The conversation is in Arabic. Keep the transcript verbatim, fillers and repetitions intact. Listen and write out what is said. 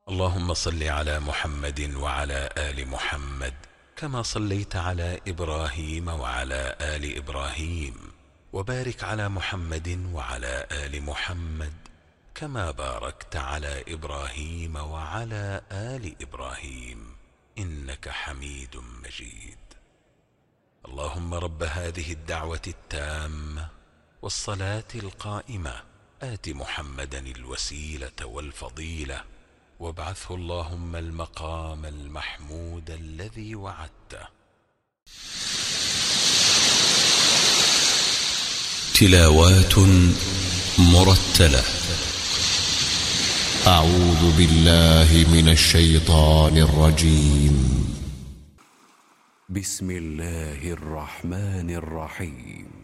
اللهم صل على محمد وعلى آل محمد كما صليت على إبراهيم وعلى آل إبراهيم، وبارك على محمد وعلى آل محمد كما باركت على إبراهيم وعلى آل إبراهيم إنك حميد مجيد. اللهم رب هذه الدعوة التامة والصلاة القائمة آت محمدا الوسيلة والفضيلة، وابعثه اللهم المقام المحمود الذي وعدته. تلاوات مرتلة. أعوذ بالله من الشيطان الرجيم. بسم الله الرحمن الرحيم.